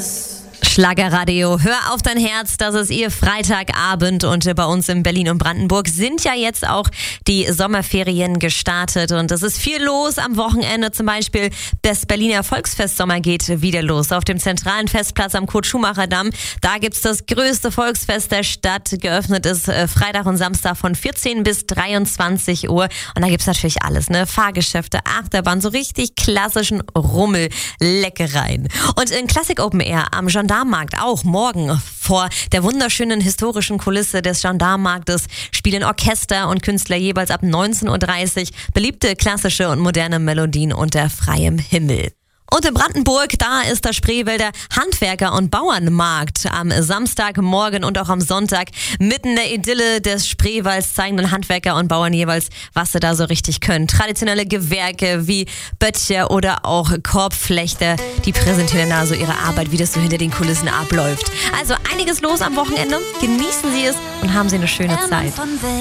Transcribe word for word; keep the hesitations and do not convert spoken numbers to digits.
Schlagerradio, hör auf dein Herz, das ist ihr Freitagabend und bei uns in Berlin und Brandenburg sind ja jetzt auch die Sommerferien gestartet und es ist viel los am Wochenende, zum Beispiel das Berliner Volksfest Sommer geht wieder los auf dem zentralen Festplatz am Kurt-Schumacher-Damm. Da gibt's das größte Volksfest der Stadt, geöffnet ist Freitag und Samstag von vierzehn bis dreiundzwanzig Uhr und da gibt's natürlich alles, ne? Fahrgeschäfte, Achterbahn, so richtig klassischen Rummel, Leckereien. Und in Classic Open Air am Gendarmenmarkt auch morgen vor der wunderschönen historischen Kulisse des Gendarmenmarktes spielen Orchester und Künstler jeweils ab neunzehn Uhr dreißig beliebte klassische und moderne Melodien unter freiem Himmel. Und in Brandenburg, da ist der Spreewälder Handwerker- und Bauernmarkt am Samstagmorgen und auch am Sonntag mitten in der Idylle des Spreewalds zeigen dann Handwerker und Bauern jeweils, was sie da so richtig können. Traditionelle Gewerke wie Böttcher oder auch Korbflechter, die präsentieren da so ihre Arbeit, wie das so hinter den Kulissen abläuft. Also einiges los am Wochenende, genießen Sie es und haben Sie eine schöne Zeit.